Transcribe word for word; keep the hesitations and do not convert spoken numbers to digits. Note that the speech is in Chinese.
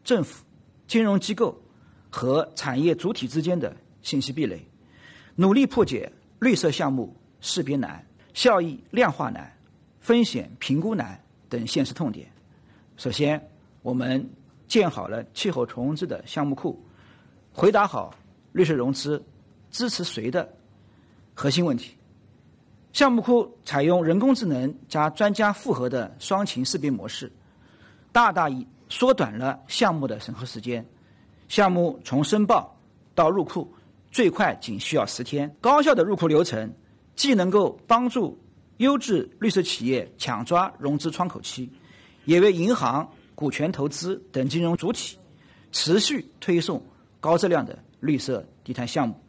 政府、金融机构和产业主体之间的信息壁垒，努力破解绿色项目识别难、效益量化难、风险评估难等现实痛点。首先，我们建好了气候重置的项目库，回答好绿色融资支持谁的核心问题。项目库采用人工智能加专家复核的双擎识别模式，大大缩短了项目的审核时间。项目从申报到入库最快仅需要十天。高效的入库流程既能够帮助优质绿色企业抢抓融资窗口期，也为银行、股权投资等金融主体持续推送高质量的绿色低碳项目。